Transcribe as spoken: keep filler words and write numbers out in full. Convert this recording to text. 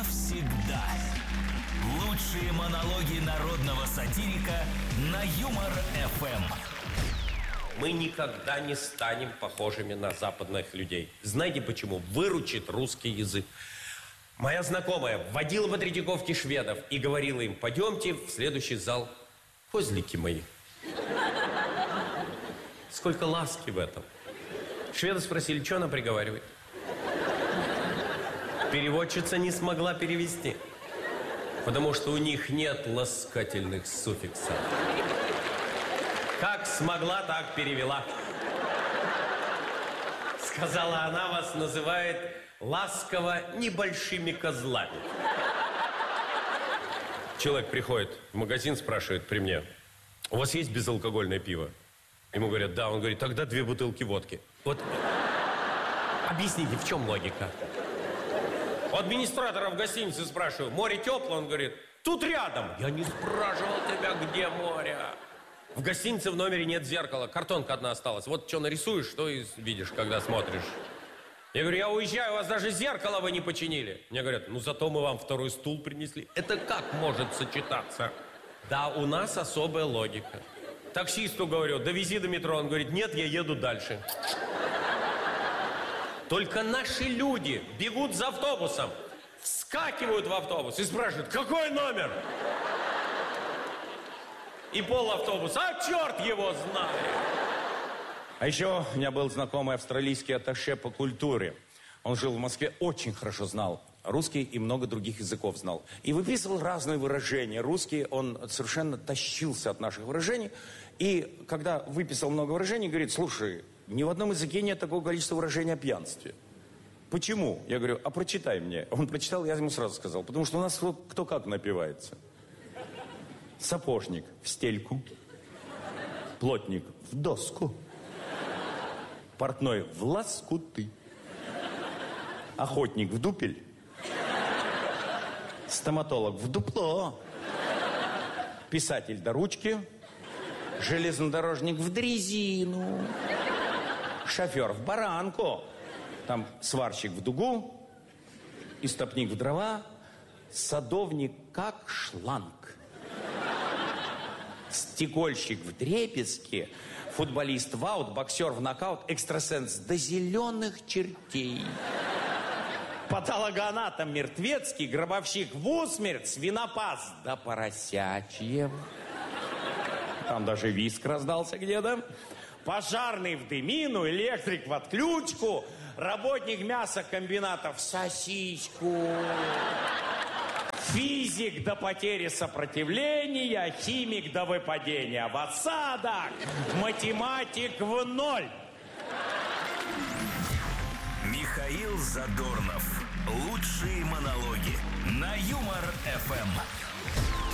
навсегда. Лучшие монологи народного сатирика на Юмор-эф эм. Мы никогда не станем похожими на западных людей. Знаете почему? Выручит русский язык. Моя знакомая водила по Третьяковке шведов и говорила им: пойдемте в следующий зал, козлики мои. Сколько ласки в этом. Шведы спросили, что она приговаривает. Переводчица не смогла перевести, потому что у них нет ласкательных суффиксов. Как смогла, так перевела. Сказала она, вас называет ласково небольшими козлами. Человек приходит в магазин, спрашивает при мне: у вас есть безалкогольное пиво? Ему говорят, да. Он говорит, тогда две бутылки водки. Вот объясните, в чем логика? У администратора в гостинице спрашиваю, море теплое? Он говорит, тут рядом. Я не спрашивал тебя, где море. В гостинице в номере нет зеркала, картонка одна осталась. Вот что нарисуешь, что и видишь, когда смотришь. Я говорю, я уезжаю, у вас даже зеркало вы не починили. Мне говорят, ну зато мы вам второй стул принесли. Это как может сочетаться? Да, у нас особая логика. Таксисту говорю, довези до метро. Он говорит, нет, я еду дальше. Только наши люди бегут за автобусом, вскакивают в автобус и спрашивают, какой номер? И пол автобуса, а черт его знает. А еще у меня был знакомый австралийский атташе по культуре. Он жил в Москве, очень хорошо знал русский и много других языков знал. И выписывал разные выражения. Русский, он совершенно тащился от наших выражений. И когда выписал много выражений, говорит, слушай, ни в одном языке нет такого количества выражений о пьянстве. Почему? Я говорю, а прочитай мне. Он прочитал, я ему сразу сказал, потому что у нас кто, кто как напивается. Сапожник в стельку, плотник в доску, портной в лоскуты, охотник в дупель, стоматолог в дупло, писатель до ручки, железнодорожник в дрезину, шофер в баранку, там сварщик в дугу, истопник в дрова, садовник как шланг, стекольщик в дребезги, футболист в аут, боксер в нокаут, экстрасенс до зеленых чертей, патологоанатом мертвецкий, гробовщик в усмерть, свинопас до поросячьего. Там даже виск раздался где-то. Пожарный в дымину, электрик в отключку, работник мясокомбината в сосиску, физик до потери сопротивления, химик до выпадения в осадок, математик в ноль. Михаил Задорнов. Лучшие монологи на Юмор-эф эм.